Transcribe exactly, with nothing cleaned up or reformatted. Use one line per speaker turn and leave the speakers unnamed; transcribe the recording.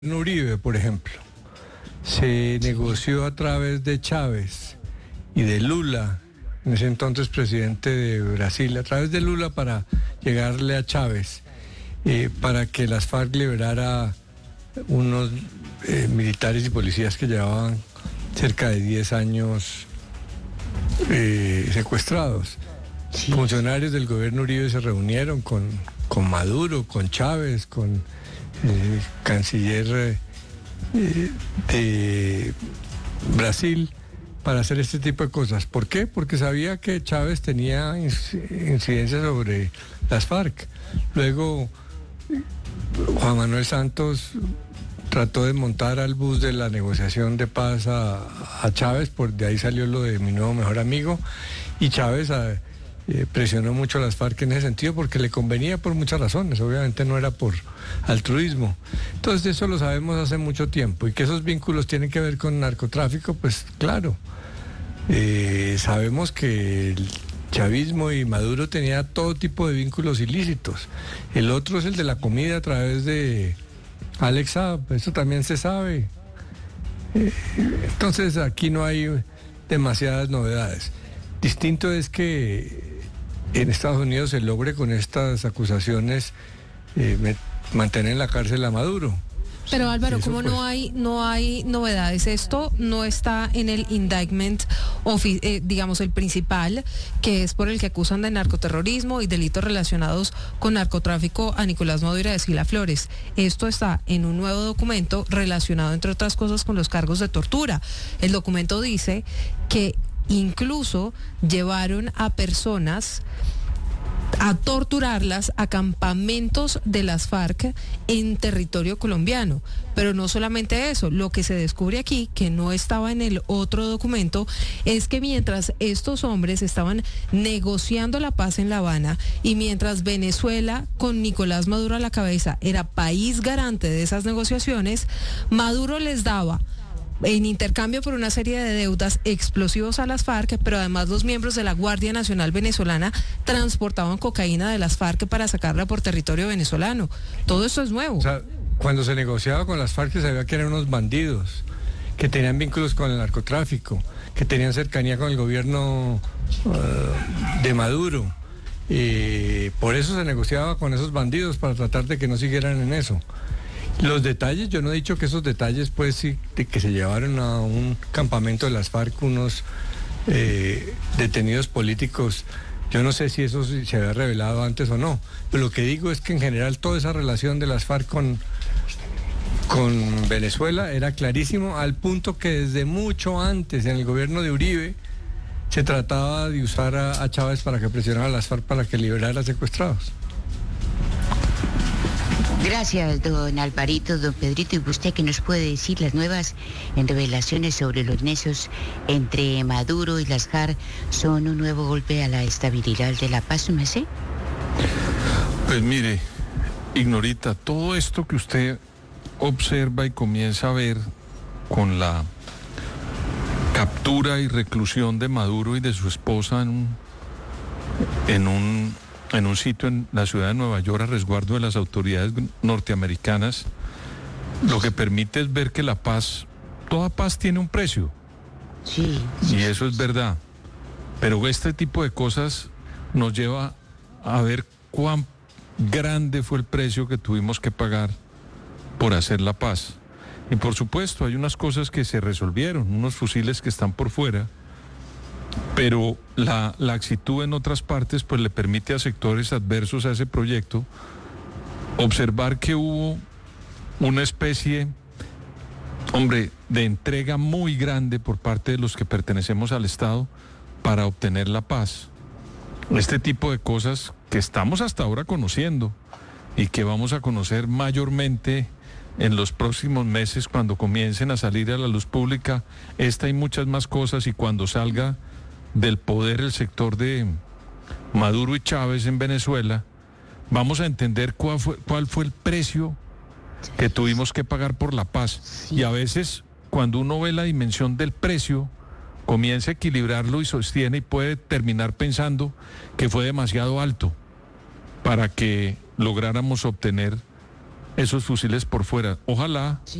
Uribe, por ejemplo, se negoció a través de Chávez y de Lula, en ese entonces presidente de Brasil, a través de Lula para llegarle a Chávez, eh, para que las FARC liberara unos eh, militares y policías que llevaban cerca de diez años eh, secuestrados. Sí. Funcionarios del gobierno Uribe se reunieron con, con Maduro, con Chávez, con el canciller eh, de Brasil para hacer este tipo de cosas. ¿Por qué? Porque sabía que Chávez tenía incidencia sobre las FARC. Luego Juan Manuel Santos trató de montar al bus de la negociación de paz a, a Chávez, por de ahí salió lo de mi nuevo mejor amigo, y Chávez a, eh, presionó mucho a las FARC en ese sentido porque le convenía por muchas razones, obviamente no era por altruismo. Entonces eso lo sabemos hace mucho tiempo, y que esos vínculos tienen que ver con narcotráfico, pues claro, eh, sabemos que el chavismo y Maduro tenía todo tipo de vínculos ilícitos. El otro es el de la comida a través de Alex Saab, eso también se sabe. Eh, entonces aquí no hay demasiadas novedades. Distinto es que en Estados Unidos se logre con estas acusaciones eh, mantener en la cárcel a Maduro.
Pero Álvaro, ¿cómo pues... no hay no hay novedades? Esto no está en el indictment, eh, digamos, el principal, que es por el que acusan de narcoterrorismo y delitos relacionados con narcotráfico a Nicolás Maduro y a Silvia Flores. Esto está en un nuevo documento relacionado, entre otras cosas, con los cargos de tortura. El documento dice que incluso llevaron a personas a torturarlas a campamentos de las FARC en territorio colombiano. Pero no solamente eso, lo que se descubre aquí, que no estaba en el otro documento, es que mientras estos hombres estaban negociando la paz en La Habana y mientras Venezuela, con Nicolás Maduro a la cabeza, era país garante de esas negociaciones, Maduro les daba en intercambio por una serie de deudas explosivos a las FARC, pero además los miembros de la Guardia Nacional Venezolana transportaban cocaína de las FARC para sacarla por territorio venezolano. Todo esto es nuevo.
O sea, cuando se negociaba con las FARC se sabía que eran unos bandidos, que tenían vínculos con el narcotráfico, que tenían cercanía con el gobierno uh, de Maduro. Y por eso se negociaba con esos bandidos, para tratar de que no siguieran en eso. Los detalles, yo no he dicho que esos detalles, pues sí, de que se llevaron a un campamento de las FARC unos eh, detenidos políticos, yo no sé si eso se había revelado antes o no, pero lo que digo es que en general toda esa relación de las FARC con, con Venezuela era clarísimo, al punto que desde mucho antes, en el gobierno de Uribe, se trataba de usar a, a Chávez para que presionara a las FARC para que liberara secuestrados.
Gracias, don Alvarito, don Pedrito. ¿Y usted qué nos puede decir las nuevas revelaciones sobre los nexos entre Maduro y las FARC son un nuevo golpe a la estabilidad de la paz, ¿no sé?
Pues mire, Ignorita, todo esto que usted observa y comienza a ver con la captura y reclusión de Maduro y de su esposa en un, en un en un sitio en la ciudad de Nueva York a resguardo de las autoridades norteamericanas, lo que permite es ver que la paz, toda paz tiene un precio.
Sí.
Y eso es verdad. Pero este tipo de cosas nos lleva a ver cuán grande fue el precio que tuvimos que pagar por hacer la paz. Y por supuesto, hay unas cosas que se resolvieron, unos fusiles que están por fuera, pero la laxitud en otras partes pues le permite a sectores adversos a ese proyecto observar que hubo una especie, hombre, de entrega muy grande por parte de los que pertenecemos al Estado para obtener la paz. Este tipo de cosas que estamos hasta ahora conociendo y que vamos a conocer mayormente en los próximos meses cuando comiencen a salir a la luz pública, esta y muchas más cosas, y cuando salga del poder el sector de Maduro y Chávez en Venezuela, vamos a entender cuál fue, cuál fue el precio que tuvimos que pagar por la paz. Y a veces, cuando uno ve la dimensión del precio, comienza a equilibrarlo y sostiene y puede terminar pensando que fue demasiado alto para que lográramos obtener esos fusiles por fuera. Ojalá